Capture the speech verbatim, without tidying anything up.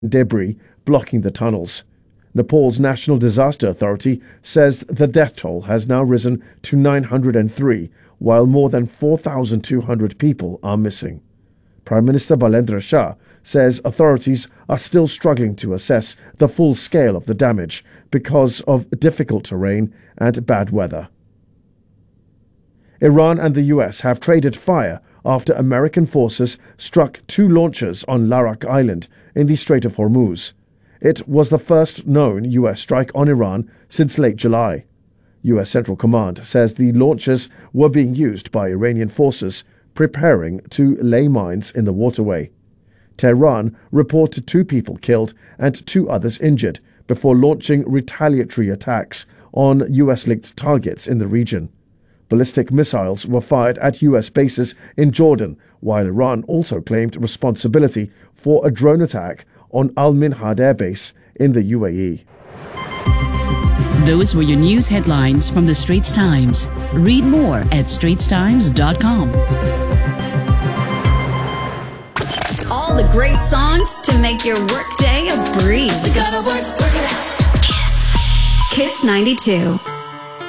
debris blocking the tunnels. Nepal's National Disaster Authority says the death toll has now risen to nine hundred three, while more than four thousand two hundred people are missing. Prime Minister Balendra Shah says authorities are still struggling to assess the full scale of the damage because of difficult terrain and bad weather. Iran and the U S have traded fire after American forces struck two launchers on Larak Island in the Strait of Hormuz. It was the first known U S strike on Iran since late July. U S Central Command says the launchers were being used by Iranian forces preparing to lay mines in the waterway. Tehran reported two people killed and two others injured before launching retaliatory attacks on U S-linked targets in the region. Ballistic missiles were fired at U S bases in Jordan, while Iran also claimed responsibility for a drone attack on Al Minhad Air Base in the U A E. Those were your news headlines from the Straits Times. Read more at straits times dot com. All the great songs to make your workday a breeze. We gotta work, work. Kiss. Kiss ninety-two.